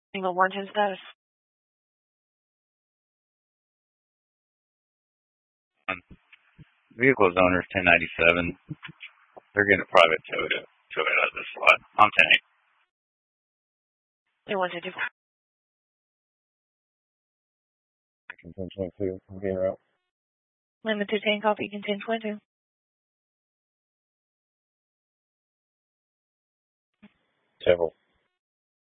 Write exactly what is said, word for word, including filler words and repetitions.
Single one ten status. Um, vehicle's owner is ten ninety-seven. They're getting a private tow to tow it out of this lot. I'm ten eight. They want to do. ten twenty-two. I'm getting her out. Limited tank off, you can ten twenty. Several.